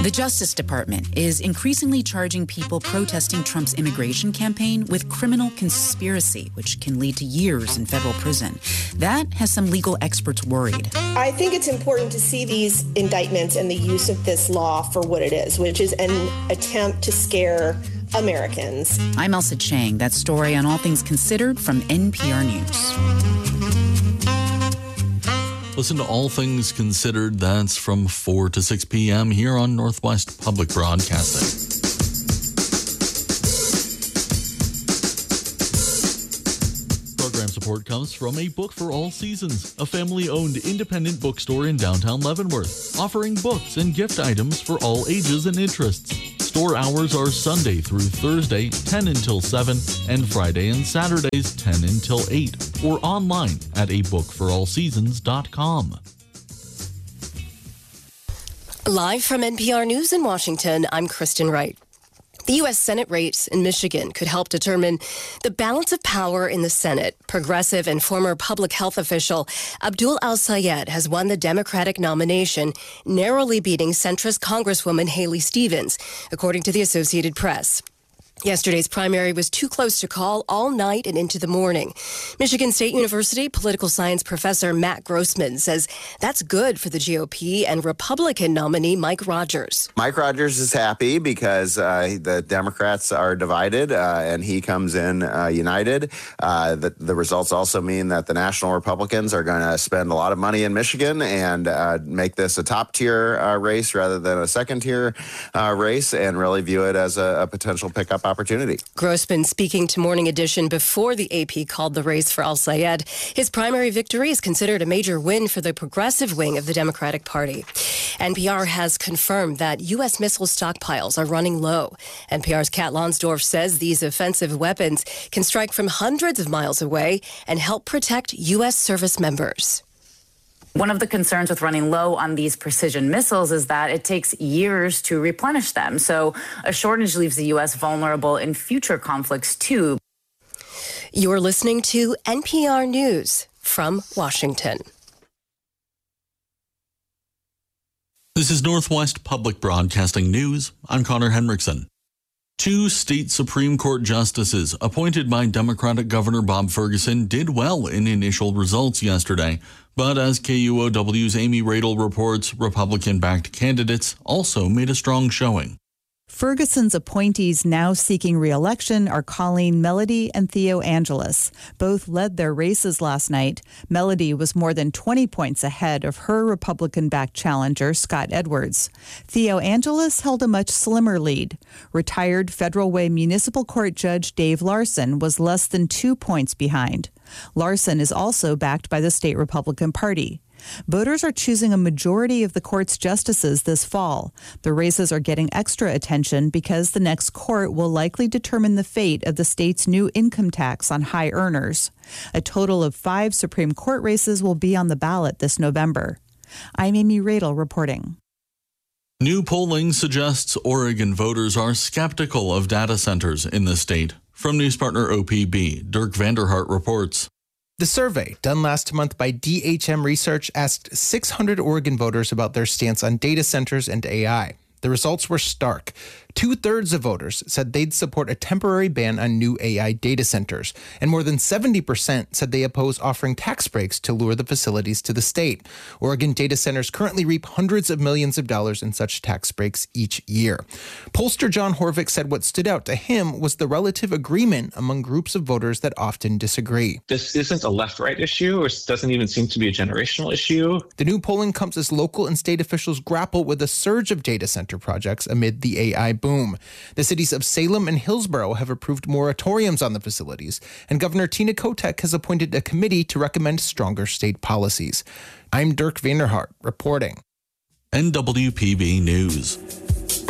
The Justice Department is increasingly charging people protesting Trump's immigration campaign with criminal conspiracy, which can lead to years in federal prison. That has some legal experts worried. I think it's important to see these indictments and the use of this law for what it is, which is an attempt to scare Americans. I'm Elsa Chang. That story on All Things Considered from NPR News. Listen to All Things Considered. That's from 4 to 6 p.m. here on Northwest Public Broadcasting. Program support comes from A Book for All Seasons, a family-owned independent bookstore in downtown Leavenworth, offering books and gift items for all ages and interests. Store hours are Sunday through Thursday, 10 until 7, and Friday and Saturdays, 10 until 8, or online at abookforallseasons.com. Live from NPR News in Washington, I'm Kristen Wright. The U.S. Senate race in Michigan could help determine the balance of power in the Senate. Progressive and former public health official Abdul Al-Sayed has won the Democratic nomination, narrowly beating centrist Congresswoman Haley Stevens, according to the Associated Press. Yesterday's primary was too close to call all night and into the morning. Michigan State University political science professor Matt Grossman says that's good for the GOP and Republican nominee Mike Rogers. Mike Rogers is happy because the Democrats are divided and he comes in united. The results also mean that the national Republicans are going to spend a lot of money in Michigan and make this a top-tier race rather than a second-tier race and really view it as a potential pickup opportunity. Grossman speaking to Morning Edition before the AP called the race for Al-Sayed. His primary victory is considered a major win for the progressive wing of the Democratic Party. NPR has confirmed that U.S. missile stockpiles are running low. NPR's Kat Lonsdorf says these offensive weapons can strike from hundreds of miles away and help protect U.S. service members. One of the concerns with running low on these precision missiles is that it takes years to replenish them. So a shortage leaves the U.S. vulnerable in future conflicts, too. You're listening to NPR News from Washington. This is Northwest Public Broadcasting News. I'm Connor Henriksen. 2 state Supreme Court justices appointed by Democratic Governor Bob Ferguson did well in initial results yesterday. But as KUOW's Amy Radel reports, Republican-backed candidates also made a strong showing. Ferguson's appointees now seeking re-election are Colleen Melody and Theo Angeles. Both led their races last night. Melody was more than 20 points ahead of her Republican-backed challenger, Scott Edwards. Theo Angeles held a much slimmer lead. Retired Federal Way Municipal Court Judge Dave Larson was less than 2 points behind. Larson is also backed by the state Republican Party. Voters are choosing a majority of the court's justices this fall. The races are getting extra attention because the next court will likely determine the fate of the state's new income tax on high earners. A total of 5 Supreme Court races will be on the ballot this November. I'm Amy Radel reporting. New polling suggests Oregon voters are skeptical of data centers in the state. From news partner OPB, Dirk Vanderhart reports. The survey, done last month by DHM Research, asked 600 Oregon voters about their stance on data centers and AI. The results were stark. 2/3 of voters said they'd support a temporary ban on new AI data centers, and more than 70% said they oppose offering tax breaks to lure the facilities to the state. Oregon data centers currently reap hundreds of millions of dollars in such tax breaks each year. Pollster John Horvick said what stood out to him was the relative agreement among groups of voters that often disagree. This isn't a left-right issue, or doesn't even seem to be a generational issue. The new polling comes as local and state officials grapple with a surge of data center projects amid the AI boom. The cities of Salem and Hillsborough have approved moratoriums on the facilities, and Governor Tina Kotek has appointed a committee to recommend stronger state policies. I'm Dirk Vanderhart reporting. NWPB News.